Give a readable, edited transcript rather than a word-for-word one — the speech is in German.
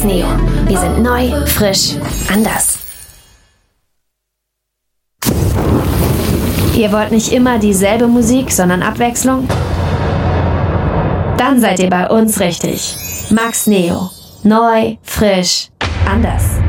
Max Neo. Wir sind neu, frisch, anders. Ihr wollt nicht immer dieselbe Musik, sondern Abwechslung? Dann seid ihr bei uns richtig. Max Neo. Neu, frisch, anders.